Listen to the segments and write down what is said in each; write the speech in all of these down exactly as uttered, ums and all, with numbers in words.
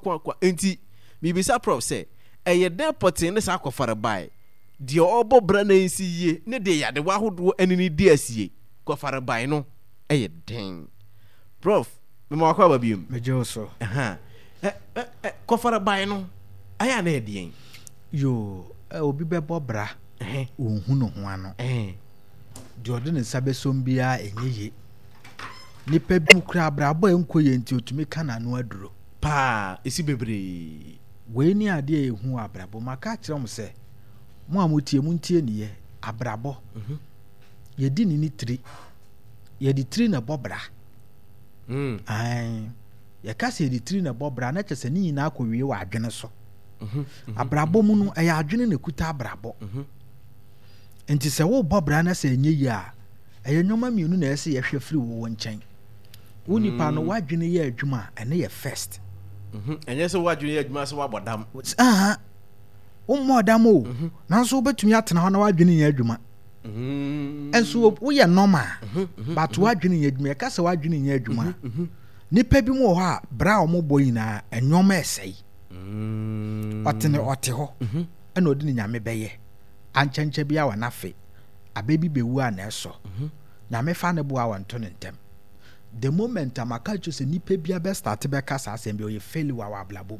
kwa kwa enti bibisa prof say eye den potin ne sa kwafare bai de obo bra na nsi ye ne de yade wa hodo anini de asie kwafare bai no eye den prof me ma kwa babium me joso aha eh eh kwafare bai no aya na edien yo obi bebo bra eh ohun no ho ano eh de ode ne sabe sombia enyeye nipa bi kura abrabo enkoye nti otumi kana no aduro pa esi bebre we ni ade ehu abrabo maka kire mo se mo amotie mu ntie niye abrabo mhm yedi ni ni tri yedi tri na bobra mm ai ya kase yedi tri na bobra na kyese ni na akɔwie wa adwene so mhm abrabo mu no ɛyɛ adwene na kuta abrabo mhm enti sɛ wo bobra na sɛ enye yi a ɛyɛ nyoma mienu na ɛsɛ yɛhwɛ firi wo nkyɛn wo nipa no wadwene yɛ adwuma ɛne yɛ first mhm enye sɛ wadwene yɛ adwuma sɛ wabɔdam aha wo modam o nanso wobetumi atena hɔ na wadwene yɛ adwuma mhm enso wo yɛ normal but wadwene yɛ adwuma ka sɛ wadwene yɛ adwuma nipa bi mu hɔ a bra o mo boyi na enyoma ɛsɛi mhm ɔtene ɔte hɔ ɛna odi ne nyame bɛyɛ ankyɛnkyɛ bia wa nafe abebi bewu a na ɛsɔ nyame fa ne bo a wanto ne ntem the moment amaka cho se nipa bia be start be kasa asem bi o ye failure wa ablabom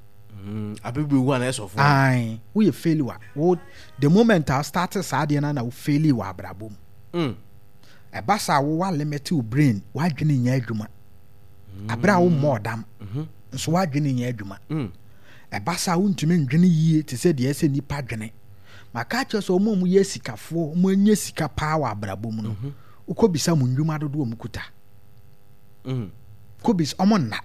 mm abebi bewu a na ɛsɔ fo ai wo ye failure wo the moment I start sa de na na wo failure wa ablabom mm e ba sa wo wa limit your brain wa dwene nya adwuma abra wo modam mhm nso wa dwene nya adwuma mm e ba sa wo ntumi ndwene yie te se de ese nipa dwene maka cho so mo mu ye sikafo mo anya sika pa wa ablabom no uko bisa mu ndwuma dodo mu kuta mm kobis omonda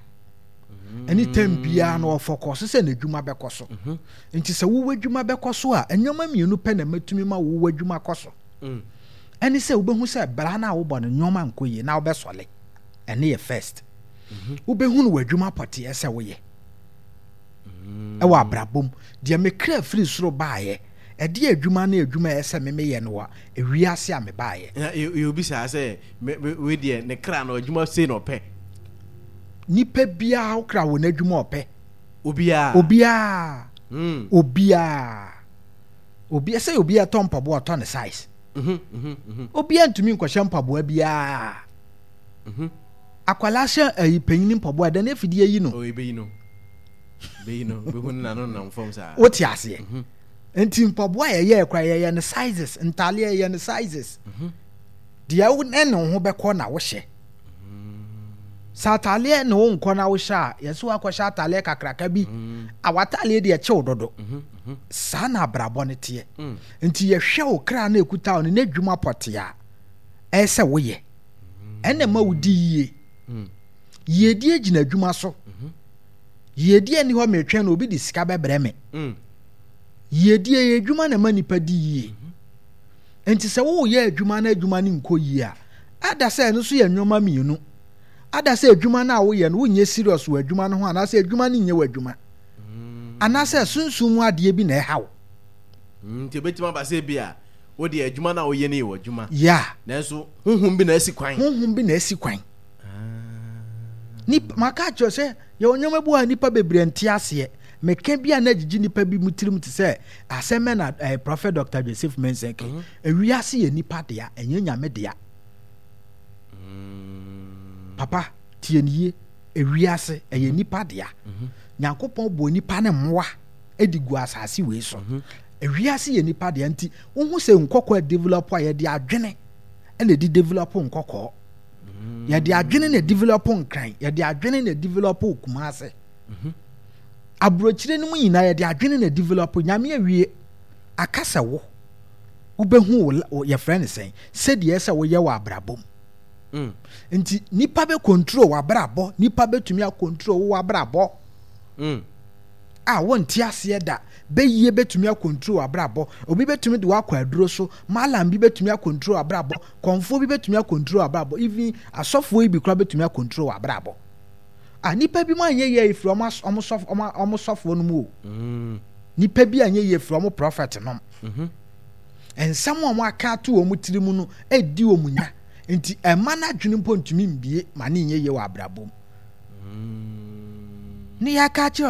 anytime bia na focus se na dwuma bekoso nti se wo wadwuma bekoso a enyoma mienu pe na matumi ma wo wadwuma koso mm ani se wo behu se bra na wo bo no nyoma nkoye na wo besole ene ye first wo behu no wadwuma poti ese wo ye e wa brabom de me kra free soro baaye e de adwuma na adwuma ese me meye no wa ewiase a me baaye e obi sa se we de ne kra na adwuma sei no pe nipa bia wo kra wo na adwuma ope obia obia mm obia obia say obia ton pabo oto ne size mhm mhm mhm obia ntumi nkwahye mpabo bia mhm akwala hye ayi panyin pabo ada na fidie yi no o ebe yi no be yi no be hun na no na mfom sa woti ase enti mpabo ya ye kwa ye ne sizes ntale ye ne sizes mhm dia wo ne no ho beko na wo hye satale ne wo nko na wo hye yeso akwahye atale kakraka bi awatale de eche ododo sa na brabo ne te enti ye hwe wo kra na ekuta wo ne adwuma potia ese wo ye ene ma wudi yie ye die gina adwuma so ye die ni ho metwe na obi di sika bebre me ye die ye adwuma na ma nipa di yie enti se wo ye adwuma na adwuma ni nko yie a ada se no so ye nwoma mienu ada se adwuma na wo ye no wonye serious wo adwuma no ho ana se adwuma ni nye wo adwuma ana se sunsun ade bi na e hawo nti betima ba se bia wo de adwuma na wo ye ne wo adwuma ya nanso honhom bi na asi kwan honhom bi na asi kwan ni maka cho se ye onyoma bu a nipa bebre ntia ase meka bia na gigi nipa bi mutirim te se aseme na eh, prophet Doctor Joseph Menseke mm -hmm. ewiase ye nipa dia enye nyame dia mm. papa tie niye ewiase eye nipa dia mm -hmm. Nyankopon bo nipa ne mmoa edigu asase we so mm -hmm. ewiase ye nipa dia nti wo se nkokɔ develop a ye dia adwene ene di develop nkokɔ mm. ye dia adwene na develop nkran ye dia adwene na develop okumase mhm abrochire no nyina ye de adwene na develop nyame awie akasa wo ubehu ye friend sen said yes wo ye wa abrabom mm nti nipa be control wa abrabo nipa betumi a control wo abrabo mm a won ti ase da be yie betumi a control abrabo obi betumi de wa kwaduro so malam bi betumi a control abrabo konfo bi betumi a control abrabo even asofo bi kra betumi a control abrabo a nipa bi ma anye ye ifro omo omo sof omo omo sofo no mu mm nipa bi anye ye ifro omo prophet no mhm ensam omo aka to omo tiri mu no edi omo nya enti ema na dwene mpo ntumi mbie ma ne nye ye wa abrabom mm ni ya ka